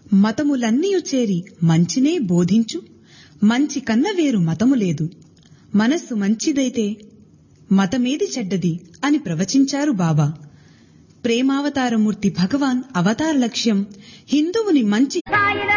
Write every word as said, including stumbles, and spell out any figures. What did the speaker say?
మతములన్నీయు చేరి మంచినే బోధించు, మంచి కన్న వేరు మతము లేదు, మనస్సు మంచిదైతే మతమేది చెడ్డది అని ప్రవచించారు బాబా. ప్రేమావతారమూర్తి భగవాన్ అవతార లక్ష్యం హిందువుని మంచి